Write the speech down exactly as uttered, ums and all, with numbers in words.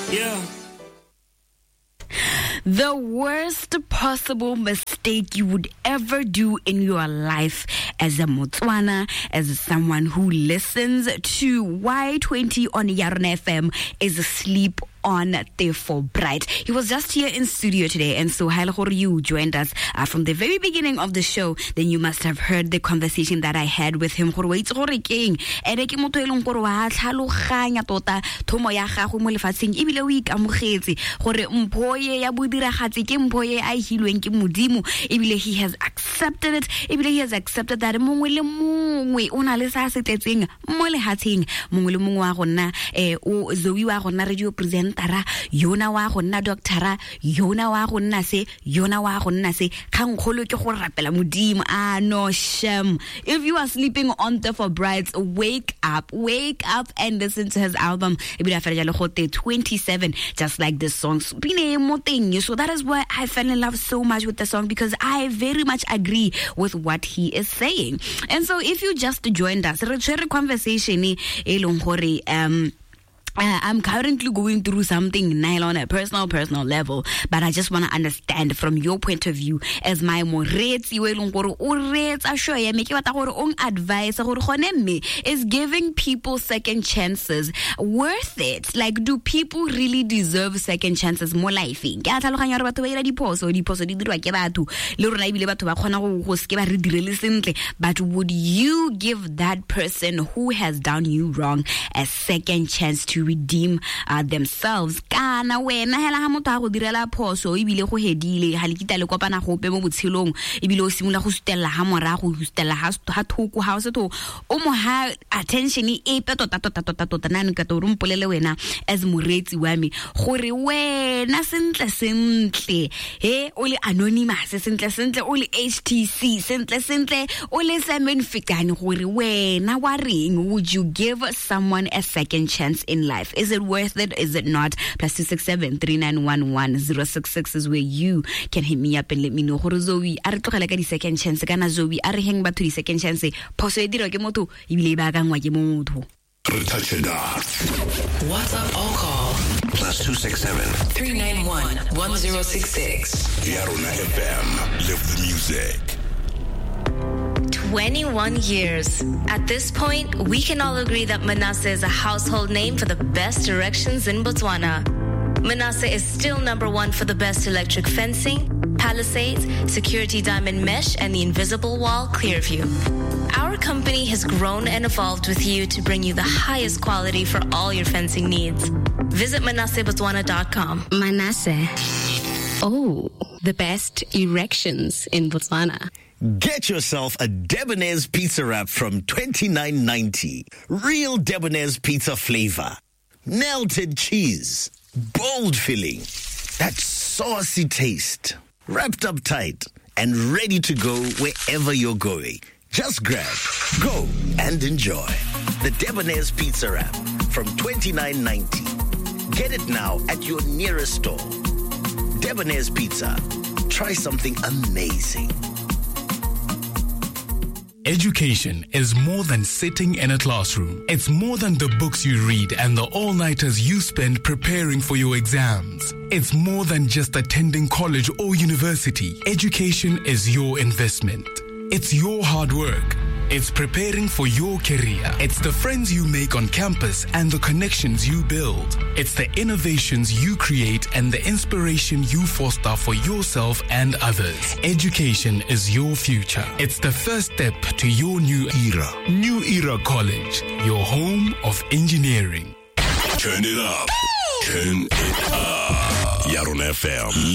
Yeah. The worst possible mistake you would ever do in your life as a Motswana, as someone who listens to Y twenty on Yarona F M, is sleep on Therefore Bright. He was just here in studio today, and so Hailhor, you joined us uh, from the very beginning of the show. Then you must have heard the conversation that I had with him. Gore waits gore keng ere ke motho elong gore wa tlhaloganya tota thomo ya gago mo lefatsheng ebile o ikamogetse gore mphoye ya bodiragatse ke mphoye a hilweng ke modimo ebile he has accepted it ebile he has accepted that mongwe le mongwe o na le sa se tletseng mo lehatsheng mongwe le mongwe wa gonna eh o Zoe wa gonna radio present tara yona wa go nna doctora yona wa go nna se yona wa go nna se khankgolo ke go rapela modimo ah no shame. If you are sleeping on Therefore Bright, wake up wake up and listen to his album ebile fa jalo go twenty-seven, just like this song bine mo teng. So that is why I fell in love so much with the song, because I very much agree with what he is saying. And so if you just joined us, re tshwere conversation e leng gore um Uh, I'm currently going through something on a personal, personal level, but I just want to understand from your point of view as my moretsi we leng gore o retsa sure ya me ke batla gore on advice gore gone me is giving people second chances worth it? Like, do people really deserve second chances mo life? Ke a tlhaloganya gore batho ba ira diphoso diphoso di dirwa ke batho le rona ibile batho ba khona go go ske ba re direle sentle, but would you give that person who has done you wrong a second chance to redeem uh, themselves? Kana wena hela ha motho a go direla phoso ibile go hedile ha le kitla le kopana go pe mo botshelong ibile o simula go stella ha morago go stella ha ha thoko ha o se to o mo ha attention e pe tota tota tota tota nane ka to rumpolele wena as moretsi wa me gore wena sentle sentle he o le anonymous sentle sentle o le H T C sentle sentle o le Simon Fikani gore wena wa reng? Would you give someone a second chance in life? Is it worth it? Is it not? Plus two six seven three nine one one zero six six is where you can hit me up and let me know. Gore Zoe a re tlogela ka di second chance kana Zoe a re heng batho di second chance phoso e dira ke motho ibile ba ka ngwa ke motho. Touch it up. WhatsApp or call Plus two six seven three nine one one zero six six. Yarona F M. Live the music. twenty-one years. At this point, we can all agree that Manasseh is a household name for the best directions in Botswana. Manasseh is still number one for the best electric fencing, palisades, security diamond mesh, and the invisible wall Clearview. Our company has grown and evolved with you to bring you the highest quality for all your fencing needs. Visit manasseh botswana dot com. Manasseh. Oh, the best erections in Botswana. Get yourself a Debonair's pizza wrap from twenty-nine ninety. Real Debonair's pizza flavor. Melted cheese. Bold filling. That saucy taste. Wrapped up tight and ready to go wherever you're going. Just grab, go, and enjoy. The Debonair's pizza wrap from twenty-nine ninety. Get it now at your nearest store. Debonair's Pizza. Try something amazing. Education is more than sitting in a classroom. It's more than the books you read and the all-nighters you spend preparing for your exams. It's more than just attending college or university. Education is your investment. It's your hard work. It's preparing for your career. It's the friends you make on campus and the connections you build. It's the innovations you create and the inspiration you foster for yourself and others. Education is your future. It's the first step to your new era. New Era College, your home of engineering. Turn it up. Turn it up. Yarona F M.